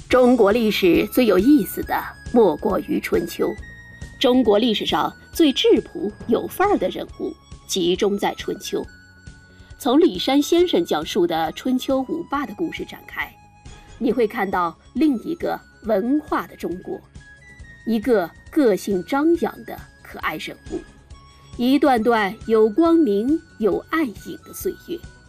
中国历史最有意思的莫过于春秋。中国历史上最质朴有范儿的人物集中在春秋。从李山先生讲述的春秋五霸的故事展开，你会看到另一个文化的中国，一个个性张扬的可爱人物，一段段有光明有暗影的岁月。